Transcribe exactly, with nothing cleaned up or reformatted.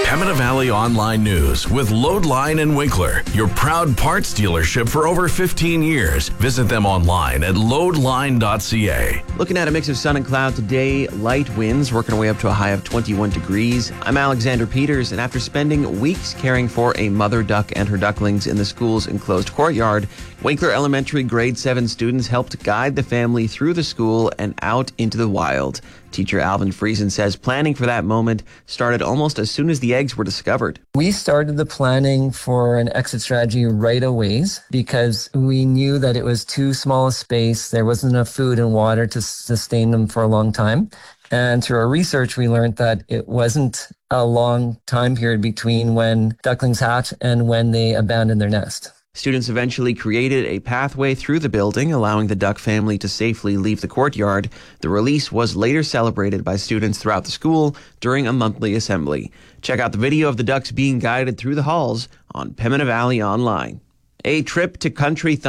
Pembina Valley Online News with Loadline and Winkler, your proud parts dealership for over fifteen years. Visit them online at loadline dot c a. Looking at a mix of sun and cloud today, light winds working our way up to a high of twenty-one degrees. I'm Alexander Peters, and after spending weeks caring for a mother duck and her ducklings in the school's enclosed courtyard, Winkler Elementary grade seven students helped guide the family through the school and out into the wild. Teacher Alvin Friesen says planning for that moment started almost as soon as the eggs were discovered. We started the planning for an exit strategy right away because we knew that it was too small a space. There wasn't enough food and water to sustain them for a long time. And through our research, we learned that it wasn't a long time period between when ducklings hatch and when they abandon their nest. Students eventually created a pathway through the building, allowing the duck family to safely leave the courtyard. The release was later celebrated by students throughout the school during a monthly assembly. Check out the video of the ducks being guided through the halls on Pembina Valley Online. A trip to country